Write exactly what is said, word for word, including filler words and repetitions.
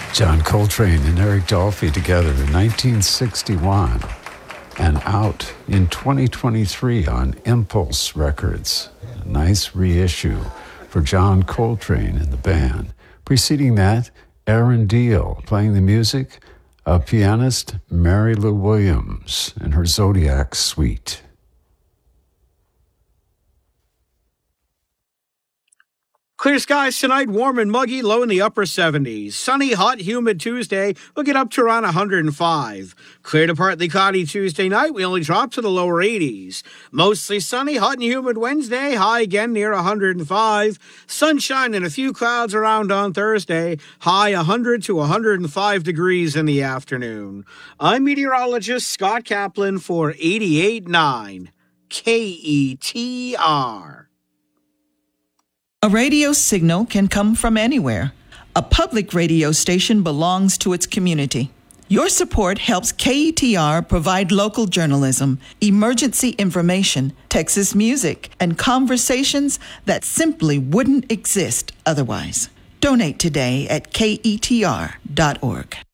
John Coltrane and Eric Dolphy together in nineteen sixty-one and out in twenty twenty-three on Impulse Records. A nice reissue for John Coltrane and the band. Preceding that, Aaron Deal playing the music of pianist Mary Lou Williams and her Zodiac Suite. Clear skies tonight, warm and muggy, low in the upper seventies. Sunny, hot, humid Tuesday, we'll get up to around one hundred five. Clear to partly cloudy Tuesday night, we only drop to the lower eighties. Mostly sunny, hot and humid Wednesday, high again near one hundred five. Sunshine and a few clouds around on Thursday, high one hundred to one hundred five degrees in the afternoon. I'm meteorologist Scott Kaplan for eighty-eight point nine K E T R. A radio signal can come from anywhere. A public radio station belongs to its community. Your support helps K E T R provide local journalism, emergency information, Texas music, and conversations that simply wouldn't exist otherwise. Donate today at K E T R dot org.